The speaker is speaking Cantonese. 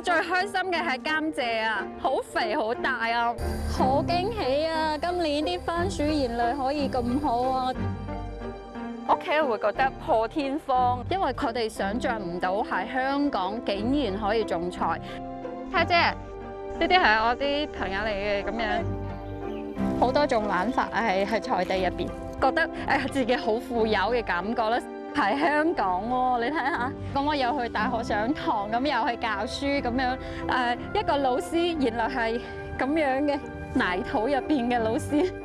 最開心嘅係甘蔗啊，好肥好大啊，好驚喜啊！今年啲番薯園類可以咁好啊！屋企人會覺得破天荒，因為佢哋想像唔到喺香港竟然可以種菜。太姐，呢啲係我啲朋友嚟嘅，咁樣好多種玩法喺菜地入邊，覺得自己好富有嘅感覺啦。喺香港喎，你睇下，咁我又去大學上堂，咁又去教書咁樣，一個老師原來係咁樣嘅泥土入邊嘅老師。